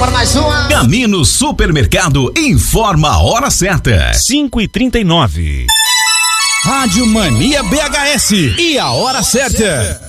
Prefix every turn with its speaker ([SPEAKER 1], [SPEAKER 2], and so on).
[SPEAKER 1] para mais uma.
[SPEAKER 2] Camino Supermercado informa a hora certa.
[SPEAKER 3] 5h39.
[SPEAKER 4] Rádio Mania BHS e a hora certa.